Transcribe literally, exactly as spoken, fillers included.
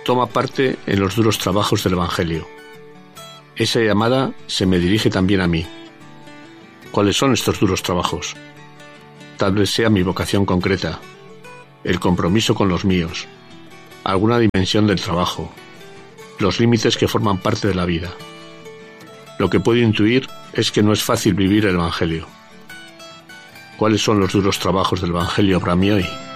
Toma parte en los duros trabajos del Evangelio. Esa llamada se me dirige también a mí. ¿Cuáles son estos duros trabajos? Tal vez sea mi vocación concreta, el compromiso con los míos, alguna dimensión del trabajo, los límites que forman parte de la vida. Lo que puedo intuir es que no es fácil vivir el Evangelio. ¿Cuáles son los duros trabajos del Evangelio para mí hoy?